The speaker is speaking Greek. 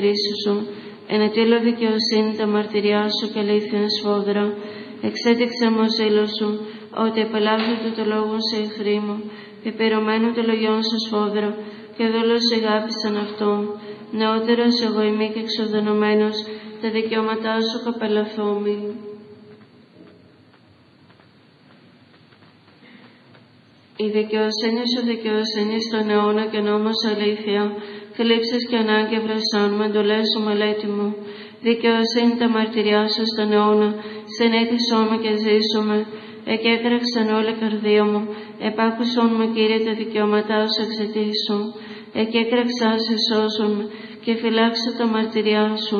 σου, ενετήλω δικαιοσύνη τα μαρτυριά σου και αλήθεια σφόδρα, εξέτηξε μου ζήλο σου, ότι επελάβει το λόγο σε εχθροί μου, και πυρωμένου το λογιόν σου σφόδρα, και δόλος αγάπησαν αυτό. Νεότερος εγώ είμαι και εξοδενωμένος, τα δικαιώματά σου καπελαθόμη. Η δικαιοσύνη σου δικαιοσύνη στον αιώνα και νόμος αλήθεια, θλίψεις και ανάγκη βρεσάν με εντολές σου μελέτη μου. Δικαιοσύνη τα μαρτυριά σου στον αιώνα, συνήθισόμαι και ζήσουμε. Εκέκραξαν όλη καρδία μου, επάκουσον μου Κύριε τα δικαιώματά σου εξαιτήσου. Εκέκραξα σε σώσον με και φυλάξε τα μαρτυριά σου.